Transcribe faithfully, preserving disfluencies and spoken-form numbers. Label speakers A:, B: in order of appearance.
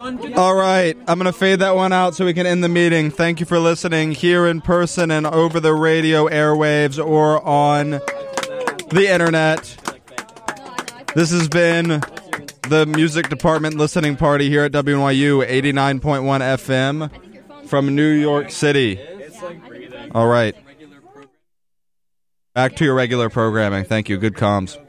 A: All right, I'm going to fade that one out so we can end the meeting. Thank you for listening here in person and over the radio airwaves or on the internet. This has been the Music Department Listening Party here at W N Y U eighty-nine point one F M from New York City. All right. Back to your regular programming. Thank you. Good comms.